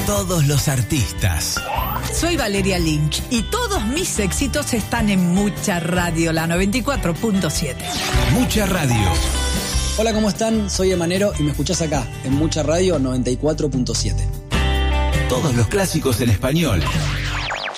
todos los artistas. Soy Valeria Lynch y todos mis éxitos están en Mucha Radio, la 94.7. Mucha Radio. Hola, ¿cómo están? Soy Emanero y me escuchás acá, en Mucha Radio 94.7. Todos los clásicos en español.